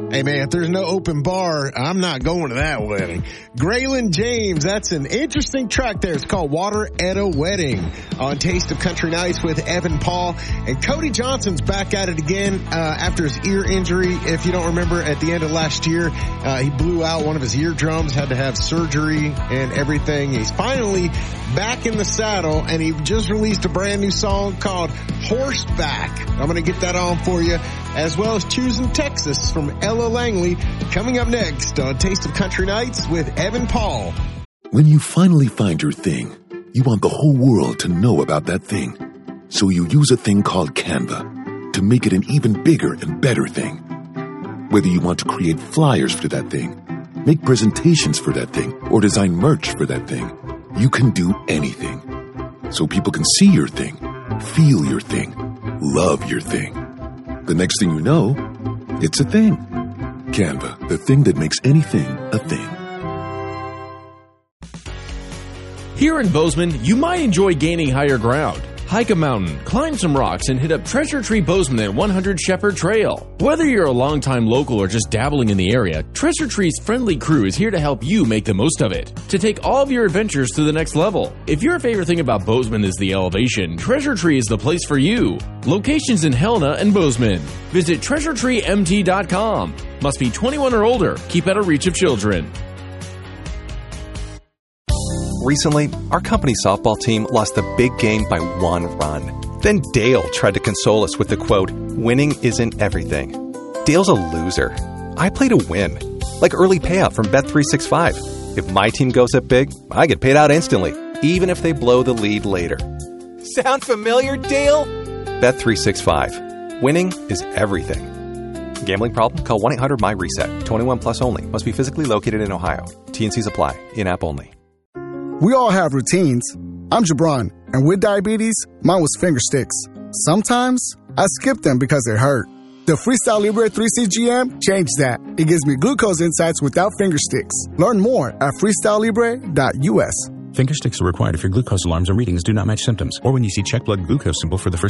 Hey, man, if there's no open bar, I'm not going to that wedding. Graylin James, that's an interesting track there. It's called Water at a Wedding on Taste of Country Nights with Evan Paul. And Cody Johnson's back at it again after his ear injury. If you don't remember, at the end of last year, he blew out one of his eardrums, had to have surgery and everything. He's finally back in the saddle, and he just released a brand new song called Horseback. I'm going to get that on for you, as well as Choosing Texas from Ella Langley, coming up next on Taste of Country Nights with Evan Paul. When you finally find your thing, you want the whole world to know about that thing. So you use a thing called Canva to make it an even bigger and better thing. Whether you want to create flyers for that thing, make presentations for that thing, or design merch for that thing, you can do anything. So people can see your thing, feel your thing, love your thing. The next thing you know, it's a thing. Canva, the thing that makes anything a thing. Here in Bozeman, you might enjoy gaining higher ground. Hike a mountain, climb some rocks, and hit up Treasure Tree Bozeman at 100 Shepherd Trail. Whether you're a longtime local or just dabbling in the area, Treasure Tree's friendly crew is here to help you make the most of it, to take all of your adventures to the next level. If your favorite thing about Bozeman is the elevation, Treasure Tree is the place for you. Locations in Helena and Bozeman. Visit treasuretreemt.com. Must be 21 or older. Keep out of reach of children. Recently, our company softball team lost the big game by 1 run. Then Dale tried to console us with the quote, "Winning isn't everything." Dale's a loser. I play to win. Like early payout from Bet365. If my team goes up big, I get paid out instantly, even if they blow the lead later. Sound familiar, Dale? Bet365. Winning is everything. Gambling problem? Call 1-800-MY-RESET. 21 plus only. Must be physically located in Ohio. T&Cs apply. In-app only. We all have routines. I'm Jabron, and with diabetes, mine was finger sticks. Sometimes, I skip them because they hurt. The Freestyle Libre 3CGM changed that. It gives me glucose insights without finger sticks. Learn more at freestylelibre.us. Finger sticks are required if your glucose alarms or readings do not match symptoms, or when you see check blood glucose symbol for the first